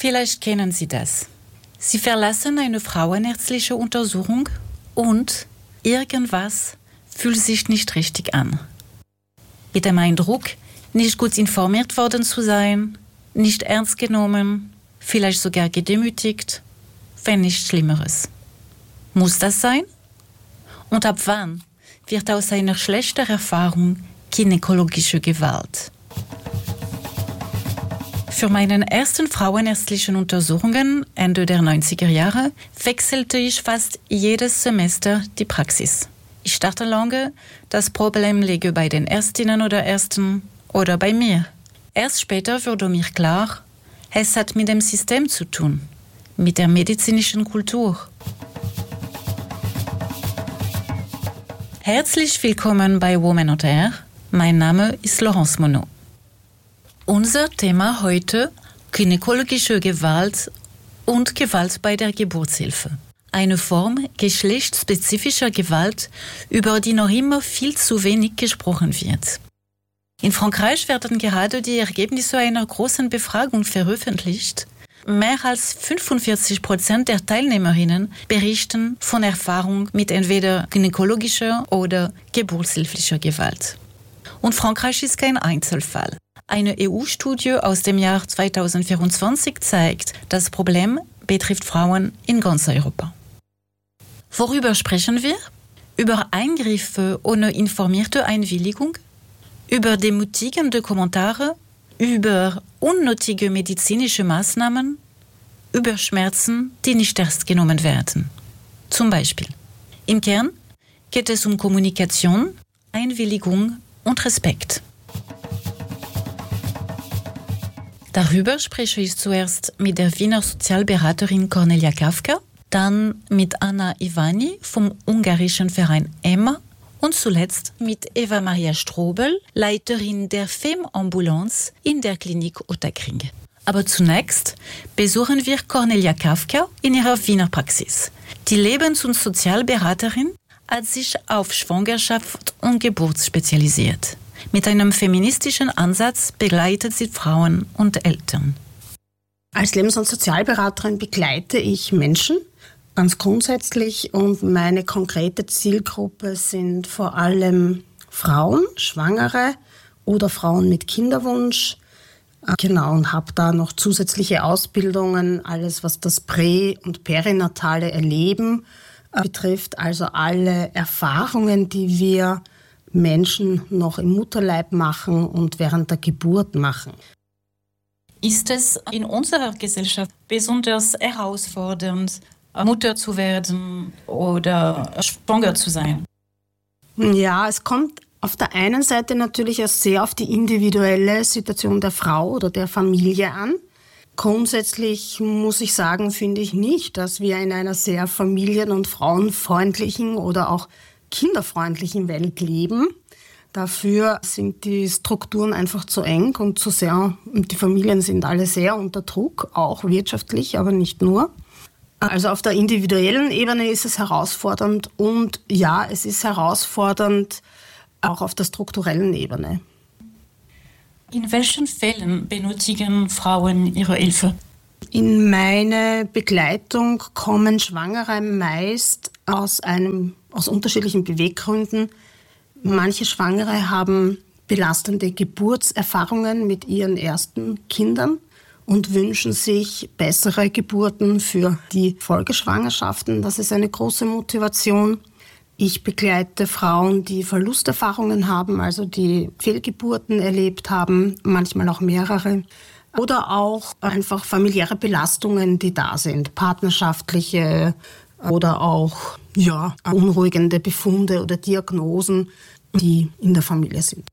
Vielleicht kennen Sie das. Sie verlassen eine frauenärztliche Untersuchung und irgendwas fühlt sich nicht richtig an. Mit dem Eindruck, nicht gut informiert worden zu sein, nicht ernst genommen, vielleicht sogar gedemütigt, wenn nicht Schlimmeres. Muss das sein? Und ab wann wird aus einer schlechten Erfahrung gynäkologische Gewalt? Für meine ersten frauenärztlichen Untersuchungen Ende der 90er Jahre wechselte ich fast jedes Semester die Praxis. Ich dachte lange, das Problem läge bei den Ärztinnen oder Ärzten oder bei mir. Erst später wurde mir klar, es hat mit dem System zu tun, mit der medizinischen Kultur. Herzlich willkommen bei Woman on Air. Mein Name ist Laurence Monod. Unser Thema heute: gynäkologische Gewalt und Gewalt bei der Geburtshilfe. Eine Form geschlechtsspezifischer Gewalt, über die noch immer viel zu wenig gesprochen wird. In Frankreich werden gerade die Ergebnisse einer großen Befragung veröffentlicht. Mehr als 45% der Teilnehmerinnen berichten von Erfahrung mit entweder gynäkologischer oder geburtshilflicher Gewalt. Und Frankreich ist kein Einzelfall. Eine EU-Studie aus dem Jahr 2024 zeigt, das Problem betrifft Frauen in ganz Europa. Worüber sprechen wir? Über Eingriffe ohne informierte Einwilligung? Über demutigende Kommentare? Über unnötige medizinische Maßnahmen? Über Schmerzen, die nicht ernst genommen werden? Zum Beispiel. Im Kern geht es um Kommunikation, Einwilligung und Respekt. Darüber spreche ich zuerst mit der Wiener Sozialberaterin Cornelia Kafka, dann mit Anna Ivani vom ungarischen Verein EMMA und zuletzt mit Eva-Maria Strobel, Leiterin der FEM-Ambulanz in der Klinik Ottakring. Aber zunächst besuchen wir Cornelia Kafka in ihrer Wiener Praxis. Die Lebens- und Sozialberaterin hat sich auf Schwangerschaft und Geburt spezialisiert. Mit einem feministischen Ansatz begleitet sie Frauen und Eltern. Als Lebens- und Sozialberaterin begleite ich Menschen ganz grundsätzlich und meine konkrete Zielgruppe sind vor allem Frauen, Schwangere oder Frauen mit Kinderwunsch. Genau, und habe da noch zusätzliche Ausbildungen, alles was das prä- und perinatale Erleben betrifft, also alle Erfahrungen, die wir Menschen noch im Mutterleib machen und während der Geburt machen. Ist es in unserer Gesellschaft besonders herausfordernd, Mutter zu werden oder schwanger zu sein? Ja, es kommt auf der einen Seite natürlich auch sehr auf die individuelle Situation der Frau oder der Familie an. Grundsätzlich muss ich sagen, finde ich nicht, dass wir in einer sehr familien- und frauenfreundlichen oder auch kinderfreundlichen Welt leben. Dafür sind die Strukturen einfach zu eng und zu sehr, und die Familien sind alle sehr unter Druck, auch wirtschaftlich, aber nicht nur. Also auf der individuellen Ebene ist es herausfordernd und ja, es ist herausfordernd auch auf der strukturellen Ebene. In welchen Fällen benötigen Frauen ihre Hilfe? In meine Begleitung kommen Schwangere meist aus unterschiedlichen Beweggründen. Manche Schwangere haben belastende Geburtserfahrungen mit ihren ersten Kindern und wünschen sich bessere Geburten für die Folgeschwangerschaften. Das ist eine große Motivation. Ich begleite Frauen, die Verlusterfahrungen haben, also die Fehlgeburten erlebt haben, manchmal auch mehrere. Oder auch einfach familiäre Belastungen, die da sind, partnerschaftliche oder auch beunruhigende Befunde oder Diagnosen, die in der Familie sind.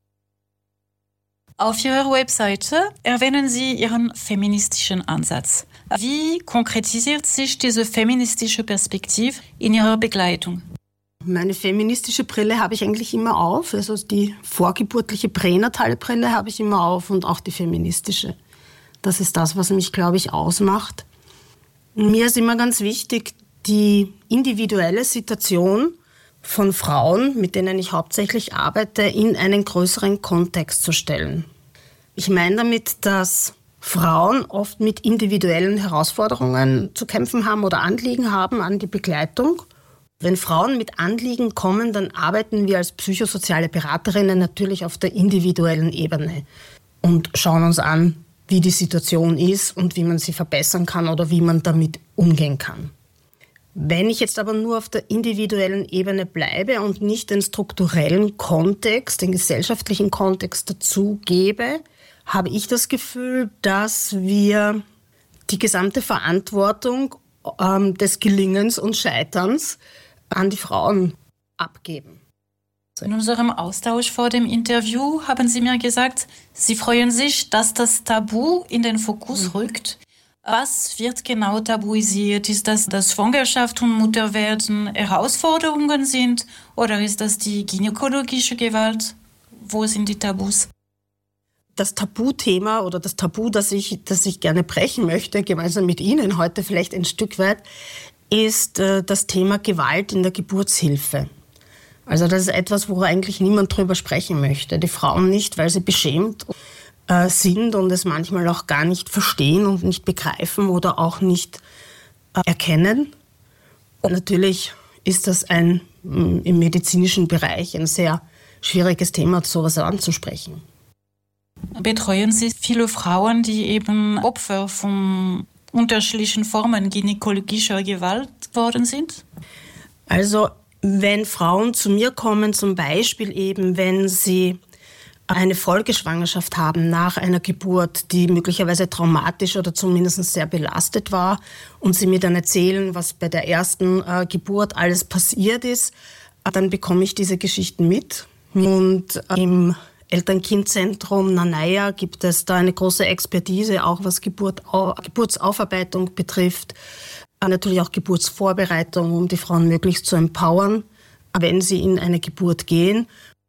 Auf Ihrer Webseite erwähnen Sie Ihren feministischen Ansatz. Wie konkretisiert sich diese feministische Perspektive in Ihrer Begleitung? Meine feministische Brille habe ich eigentlich immer auf, also die vorgeburtliche pränatale Brille habe ich immer auf und auch die feministische. Das ist das, was mich, glaube ich, ausmacht. Mir ist immer ganz wichtig, die individuelle Situation von Frauen, mit denen ich hauptsächlich arbeite, in einen größeren Kontext zu stellen. Ich meine damit, dass Frauen oft mit individuellen Herausforderungen zu kämpfen haben oder Anliegen haben an die Begleitung. Wenn Frauen mit Anliegen kommen, dann arbeiten wir als psychosoziale Beraterinnen natürlich auf der individuellen Ebene und schauen uns an, wie die Situation ist und wie man sie verbessern kann oder wie man damit umgehen kann. Wenn ich jetzt aber nur auf der individuellen Ebene bleibe und nicht den strukturellen Kontext, den gesellschaftlichen Kontext dazu gebe, habe ich das Gefühl, dass wir die gesamte Verantwortung des Gelingens und Scheiterns an die Frauen abgeben. In unserem Austausch vor dem Interview haben Sie mir gesagt, Sie freuen sich, dass das Tabu in den Fokus rückt. Was wird genau tabuisiert? Ist das, dass Schwangerschaft und Mutterwerden Herausforderungen sind? Oder ist das die gynäkologische Gewalt? Wo sind die Tabus? Das Tabuthema oder das Tabu, das ich gerne brechen möchte, gemeinsam mit Ihnen heute vielleicht ein Stück weit, ist das Thema Gewalt in der Geburtshilfe. Also das ist etwas, wo eigentlich niemand drüber sprechen möchte. Die Frauen nicht, weil sie beschämt sind und es manchmal auch gar nicht verstehen und nicht begreifen oder auch nicht erkennen. Und natürlich ist das im medizinischen Bereich ein sehr schwieriges Thema, sowas anzusprechen. Betreuen Sie viele Frauen, die eben Opfer von unterschiedlichen Formen gynäkologischer Gewalt geworden sind? Also wenn Frauen zu mir kommen, zum Beispiel eben, wenn sie eine Folgeschwangerschaft haben nach einer Geburt, die möglicherweise traumatisch oder zumindest sehr belastet war und sie mir dann erzählen, was bei der ersten Geburt alles passiert ist, dann bekomme ich diese Geschichten mit. Und im Eltern-Kind-Zentrum Nanaya gibt es da eine große Expertise, auch was Geburtsaufarbeitung betrifft, natürlich auch Geburtsvorbereitung, um die Frauen möglichst zu empowern, wenn sie in eine Geburt gehen.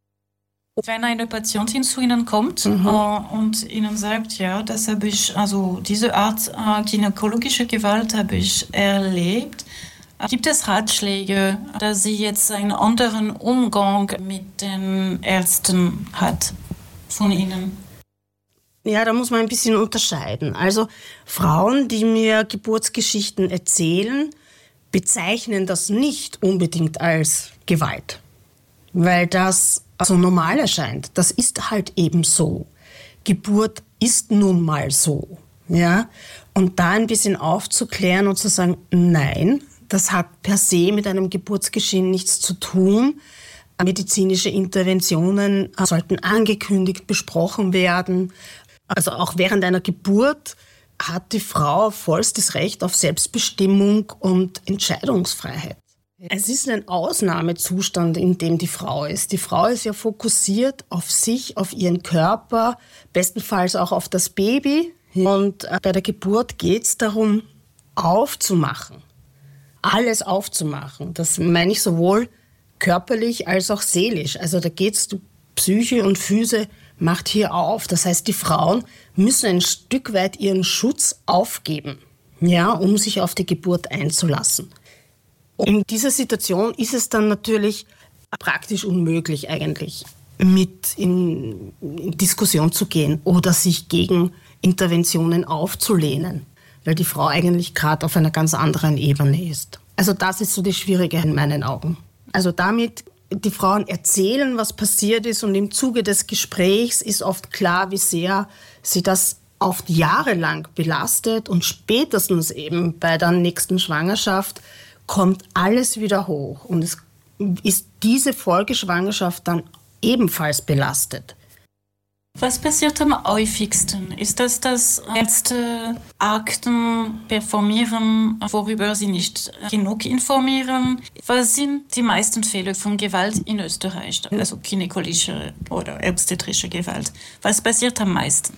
Wenn eine Patientin zu Ihnen kommt und Ihnen sagt, ja, das habe ich, also diese Art gynäkologische Gewalt habe ich erlebt, gibt es Ratschläge, dass sie jetzt einen anderen Umgang mit den Ärzten hat von Ihnen? Ja, da muss man ein bisschen unterscheiden. Also Frauen, die mir Geburtsgeschichten erzählen, bezeichnen das nicht unbedingt als Gewalt, weil das so normal erscheint. Das ist halt eben so. Geburt ist nun mal so. Ja? Und da ein bisschen aufzuklären und zu sagen, nein, das hat per se mit einem Geburtsgeschehen nichts zu tun. Medizinische Interventionen sollten angekündigt, besprochen werden. Also auch während einer Geburt hat die Frau vollstes Recht auf Selbstbestimmung und Entscheidungsfreiheit. Es ist ein Ausnahmezustand, in dem die Frau ist. Die Frau ist ja fokussiert auf sich, auf ihren Körper, bestenfalls auch auf das Baby. Und bei der Geburt geht es darum, aufzumachen. Alles aufzumachen. Das meine ich sowohl körperlich als auch seelisch. Also da geht es, Psyche und Physe macht hier auf. Das heißt, die Frauen müssen ein Stück weit ihren Schutz aufgeben, ja, um sich auf die Geburt einzulassen. In dieser Situation ist es dann natürlich praktisch unmöglich eigentlich, mit in Diskussion zu gehen oder sich gegen Interventionen aufzulehnen, weil die Frau eigentlich gerade auf einer ganz anderen Ebene ist. Also das ist so das Schwierige in meinen Augen. Also damit die Frauen erzählen, was passiert ist und im Zuge des Gesprächs ist oft klar, wie sehr sie das oft jahrelang belastet und spätestens eben bei der nächsten Schwangerschaft kommt alles wieder hoch und es ist diese Folgeschwangerschaft dann ebenfalls belastet. Was passiert am häufigsten? Ist das, dass Ärzte Akten performieren, worüber sie nicht genug informieren? Was sind die meisten Fälle von Gewalt in Österreich, also gynäkologische oder obstetrische Gewalt? Was passiert am meisten?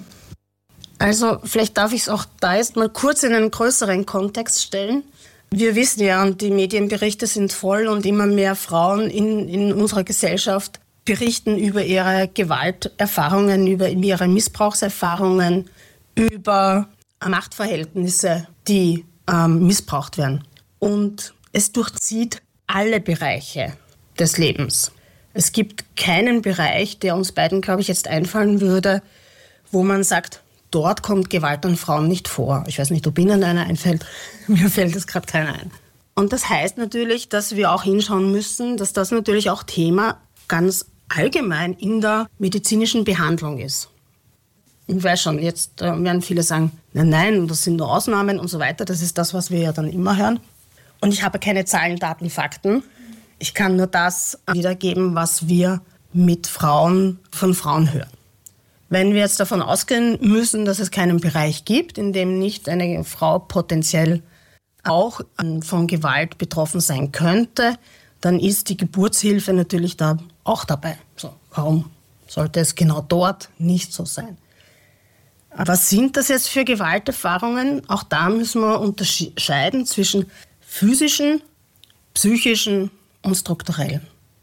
Also vielleicht darf ich es auch da jetzt mal kurz in einen größeren Kontext stellen. Wir wissen ja, und die Medienberichte sind voll und immer mehr Frauen in unserer Gesellschaft berichten über ihre Gewalterfahrungen, über ihre Missbrauchserfahrungen, über Machtverhältnisse, die missbraucht werden. Und es durchzieht alle Bereiche des Lebens. Es gibt keinen Bereich, der uns beiden, glaube ich, jetzt einfallen würde, wo man sagt, dort kommt Gewalt an Frauen nicht vor. Ich weiß nicht, ob Ihnen einer einfällt. Mir fällt es gerade keiner ein. Und das heißt natürlich, dass wir auch hinschauen müssen, dass das natürlich auch Thema ganz allgemein in der medizinischen Behandlung ist. Ich weiß schon, jetzt werden viele sagen, nein, das sind nur Ausnahmen und so weiter. Das ist das, was wir ja dann immer hören. Und ich habe keine Zahlen, Daten, Fakten. Ich kann nur das wiedergeben, was wir von Frauen hören. Wenn wir jetzt davon ausgehen müssen, dass es keinen Bereich gibt, in dem nicht eine Frau potenziell auch von Gewalt betroffen sein könnte, dann ist die Geburtshilfe natürlich da auch dabei. So, warum sollte es genau dort nicht so sein? Was sind das jetzt für Gewalterfahrungen? Auch da müssen wir unterscheiden zwischen physischen, psychischen und strukturellen.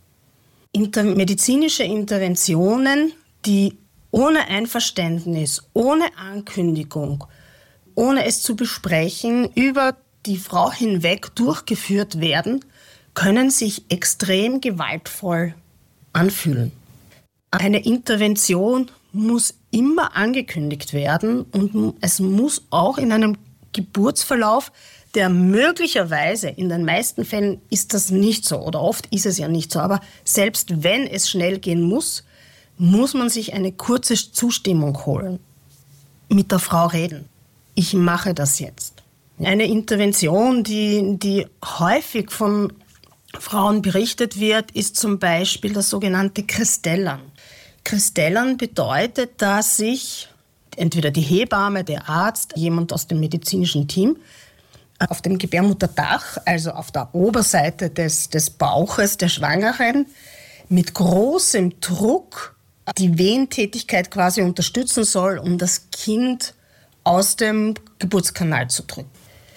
Medizinische Interventionen, die ohne Einverständnis, ohne Ankündigung, ohne es zu besprechen, über die Frau hinweg durchgeführt werden, können sich extrem gewaltvoll anfühlen. Eine Intervention muss immer angekündigt werden und es muss auch in einem Geburtsverlauf, der möglicherweise, in den meisten Fällen ist das nicht so oder oft ist es ja nicht so, aber selbst wenn es schnell gehen muss, muss man sich eine kurze Zustimmung holen. Mit der Frau reden. Ich mache das jetzt. Eine Intervention, die häufig von Frauen berichtet wird, ist zum Beispiel das sogenannte Kristellern. Kristellern bedeutet, dass sich entweder die Hebamme, der Arzt, jemand aus dem medizinischen Team auf dem Gebärmutterdach, also auf der Oberseite des Bauches der Schwangeren, mit großem Druck die Wehentätigkeit quasi unterstützen soll, um das Kind aus dem Geburtskanal zu drücken.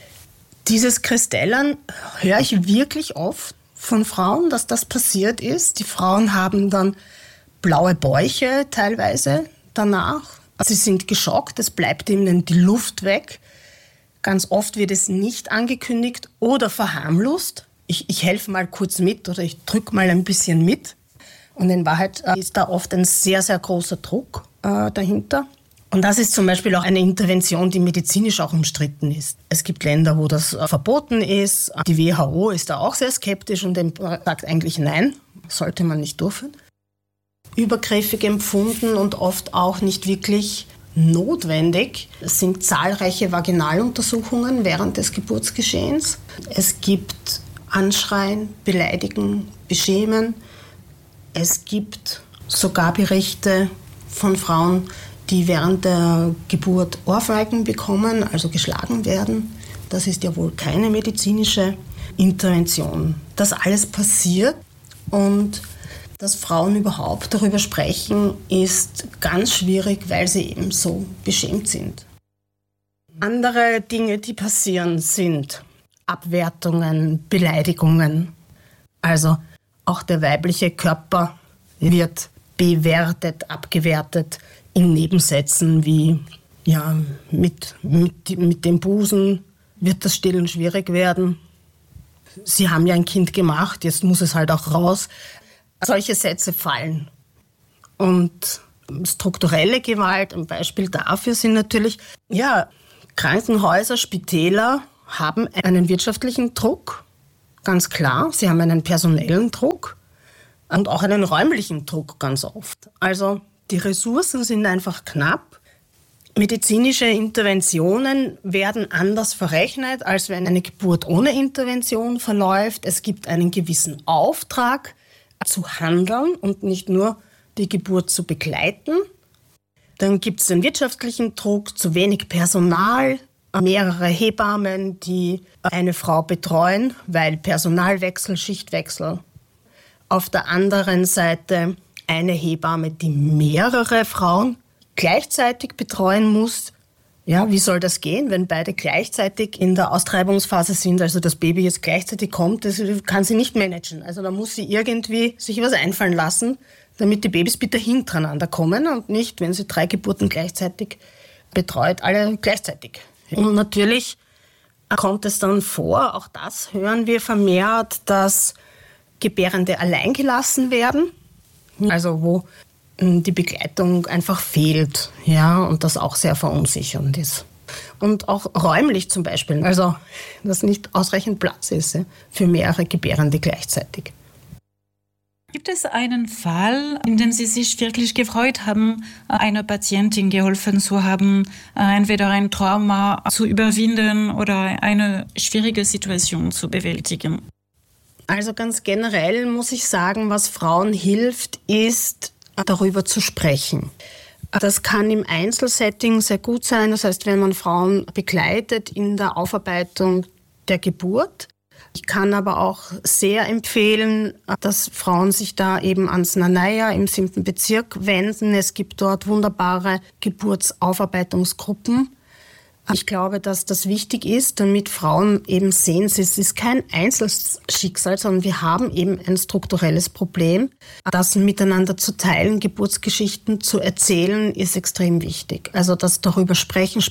Dieses Kristellern höre ich wirklich oft von Frauen, dass das passiert ist. Die Frauen haben dann blaue Bäuche teilweise danach. Sie sind geschockt, es bleibt ihnen die Luft weg. Ganz oft wird es nicht angekündigt oder verharmlost. Ich helfe mal kurz mit oder ich drücke mal ein bisschen mit. Und in Wahrheit ist da oft ein sehr, sehr großer Druck dahinter. Und das ist zum Beispiel auch eine Intervention, die medizinisch auch umstritten ist. Es gibt Länder, wo das verboten ist. Die WHO ist da auch sehr skeptisch und sagt eigentlich nein, sollte man nicht durchführen. Übergriffig empfunden und oft auch nicht wirklich notwendig. Es sind zahlreiche Vaginaluntersuchungen während des Geburtsgeschehens. Es gibt Anschreien, Beleidigen, Beschämen. Es gibt sogar Berichte von Frauen, die während der Geburt Ohrfeigen bekommen, also geschlagen werden. Das ist ja wohl keine medizinische Intervention. Das alles passiert und dass Frauen überhaupt darüber sprechen, ist ganz schwierig, weil sie eben so beschämt sind. Andere Dinge, die passieren, sind Abwertungen, Beleidigungen. Also auch der weibliche Körper wird bewertet, abgewertet in Nebensätzen wie ja, mit dem Busen wird das Stillen schwierig werden. Sie haben ja ein Kind gemacht, jetzt muss es halt auch raus. Solche Sätze fallen. Und strukturelle Gewalt, ein Beispiel dafür sind natürlich, ja, Krankenhäuser, Spitäler haben einen wirtschaftlichen Druck, ganz klar. Sie haben einen personellen Druck und auch einen räumlichen Druck ganz oft. Also die Ressourcen sind einfach knapp. Medizinische Interventionen werden anders verrechnet, als wenn eine Geburt ohne Intervention verläuft. Es gibt einen gewissen Auftrag zu handeln und nicht nur die Geburt zu begleiten. Dann gibt es den wirtschaftlichen Druck, zu wenig Personal, mehrere Hebammen, die eine Frau betreuen, weil Personalwechsel, Schichtwechsel. Auf der anderen Seite eine Hebamme, die mehrere Frauen gleichzeitig betreuen muss. Ja, wie soll das gehen, wenn beide gleichzeitig in der Austreibungsphase sind, also das Baby jetzt gleichzeitig kommt, das kann sie nicht managen. Also da muss sie irgendwie sich was einfallen lassen, damit die Babys bitte hintereinander kommen und nicht, wenn sie 3 Geburten gleichzeitig betreut, alle gleichzeitig. Und natürlich kommt es dann vor, auch das hören wir vermehrt, dass Gebärende allein gelassen werden. Also wo die Begleitung einfach fehlt, ja, und das auch sehr verunsichernd ist. Und auch räumlich zum Beispiel, also dass nicht ausreichend Platz ist, ja, für mehrere Gebärende gleichzeitig. Gibt es einen Fall, in dem Sie sich wirklich gefreut haben, einer Patientin geholfen zu haben, entweder ein Trauma zu überwinden oder eine schwierige Situation zu bewältigen? Also ganz generell muss ich sagen, was Frauen hilft, ist, darüber zu sprechen. Das kann im Einzelsetting sehr gut sein, das heißt, wenn man Frauen begleitet in der Aufarbeitung der Geburt. Ich kann aber auch sehr empfehlen, dass Frauen sich da eben ans Nanaya im 7. Bezirk wenden. Es gibt dort wunderbare Geburtsaufarbeitungsgruppen. Ich glaube, dass das wichtig ist, damit Frauen eben sehen, es ist kein Einzelschicksal, sondern wir haben eben ein strukturelles Problem. Das miteinander zu teilen, Geburtsgeschichten zu erzählen, ist extrem wichtig. Also das darüber sprechen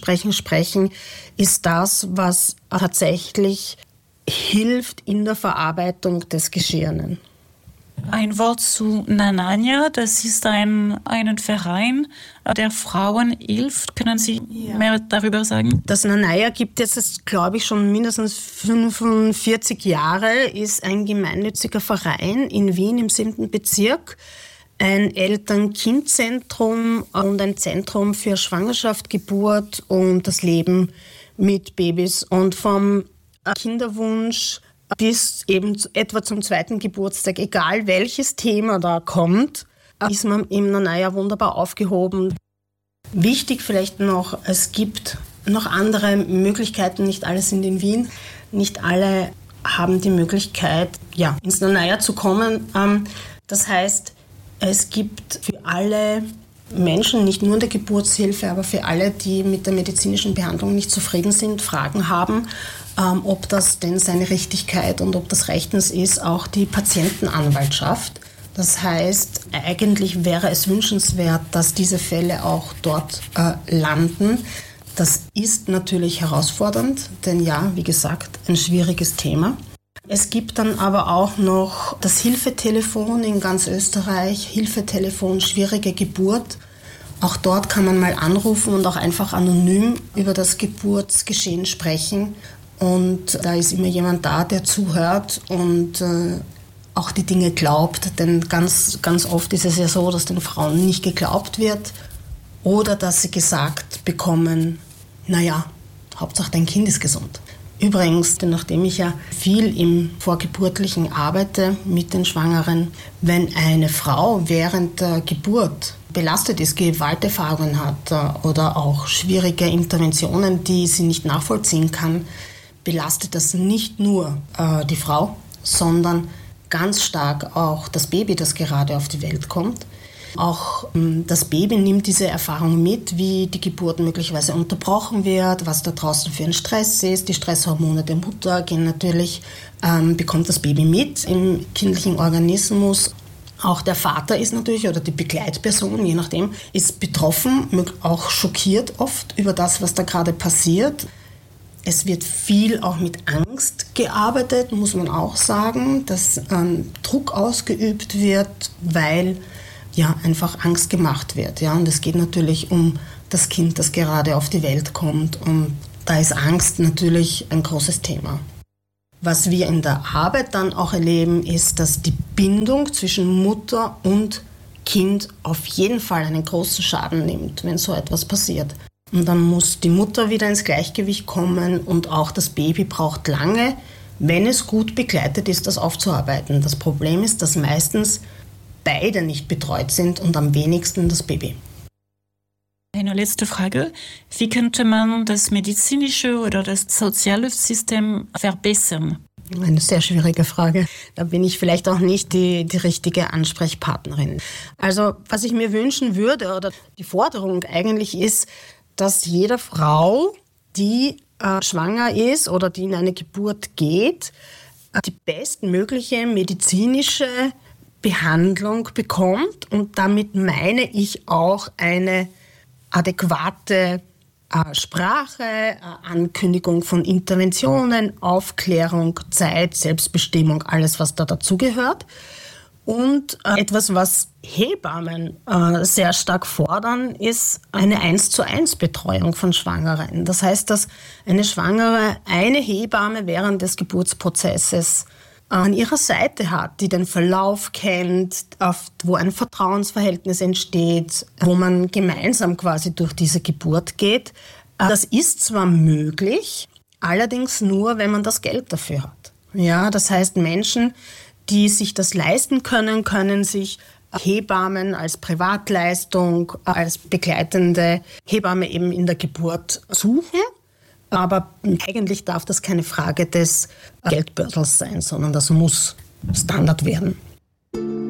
ist das, was tatsächlich hilft in der Verarbeitung des Geschehenen. Ein Wort zu Nananya, das ist ein Verein, der Frauen hilft. Können Sie mehr darüber sagen? Das Nanaya gibt es, glaube ich, schon mindestens 45 Jahre, ist ein gemeinnütziger Verein in Wien im 7. Bezirk. Ein Eltern-Kind-Zentrum und ein Zentrum für Schwangerschaft, Geburt und das Leben mit Babys. Und vom Kinderwunsch bis eben etwa zum 2. Geburtstag, egal welches Thema da kommt, ist man im Nanaya wunderbar aufgehoben. Wichtig vielleicht noch, es gibt noch andere Möglichkeiten, nicht alle sind in Wien, nicht alle haben die Möglichkeit, ins Nanaya zu kommen. Das heißt, es gibt für alle Menschen, nicht nur in der Geburtshilfe, aber für alle, die mit der medizinischen Behandlung nicht zufrieden sind, Fragen haben, ob das denn seine Richtigkeit und ob das rechtens ist, auch die Patientenanwaltschaft. Das heißt, eigentlich wäre es wünschenswert, dass diese Fälle auch dort landen. Das ist natürlich herausfordernd, denn wie gesagt, ein schwieriges Thema. Es gibt dann aber auch noch das Hilfetelefon in ganz Österreich, Hilfetelefon schwierige Geburt. Auch dort kann man mal anrufen und auch einfach anonym über das Geburtsgeschehen sprechen. Und da ist immer jemand da, der zuhört und auch die Dinge glaubt. Denn ganz, ganz oft ist es ja so, dass den Frauen nicht geglaubt wird oder dass sie gesagt bekommen, Hauptsache dein Kind ist gesund. Übrigens, nachdem ich ja viel im Vorgeburtlichen arbeite mit den Schwangeren, wenn eine Frau während der Geburt belastet ist, Gewalterfahrungen hat oder auch schwierige Interventionen, die sie nicht nachvollziehen kann, belastet das nicht nur die Frau, sondern ganz stark auch das Baby, das gerade auf die Welt kommt. Auch das Baby nimmt diese Erfahrung mit, wie die Geburt möglicherweise unterbrochen wird, was da draußen für ein Stress ist. Die Stresshormone der Mutter gehen natürlich, bekommt das Baby mit im kindlichen Organismus. Auch der Vater ist natürlich, oder die Begleitperson, je nachdem, ist betroffen, auch schockiert oft über das, was da gerade passiert. Es wird viel auch mit Angst gearbeitet, muss man auch sagen, dass Druck ausgeübt wird, weil einfach Angst gemacht wird. Und es geht natürlich um das Kind, das gerade auf die Welt kommt. Und da ist Angst natürlich ein großes Thema. Was wir in der Arbeit dann auch erleben, ist, dass die Bindung zwischen Mutter und Kind auf jeden Fall einen großen Schaden nimmt, wenn so etwas passiert. Und dann muss die Mutter wieder ins Gleichgewicht kommen und auch das Baby braucht lange, wenn es gut begleitet ist, das aufzuarbeiten. Das Problem ist, dass meistens beide nicht betreut sind und am wenigsten das Baby. Eine letzte Frage. Wie könnte man das medizinische oder das Sozialhilfesystem verbessern? Eine sehr schwierige Frage. Da bin ich vielleicht auch nicht die richtige Ansprechpartnerin. Also was ich mir wünschen würde oder die Forderung eigentlich ist, dass jede Frau, die schwanger ist oder die in eine Geburt geht, die bestmögliche medizinische Behandlung bekommt. Und damit meine ich auch eine adäquate Sprache, Ankündigung von Interventionen, Aufklärung, Zeit, Selbstbestimmung, alles, was da dazugehört. Und etwas, was Hebammen sehr stark fordern, ist eine 1:1 Betreuung von Schwangeren. Das heißt, dass eine Schwangere eine Hebamme während des Geburtsprozesses an ihrer Seite hat, die den Verlauf kennt, wo ein Vertrauensverhältnis entsteht, wo man gemeinsam quasi durch diese Geburt geht. Das ist zwar möglich, allerdings nur, wenn man das Geld dafür hat. Ja, das heißt, Menschen, die sich das leisten können, können sich Hebammen als Privatleistung, als begleitende Hebamme eben in der Geburt suchen. Aber eigentlich darf das keine Frage des Geldbördels sein, sondern das muss Standard werden.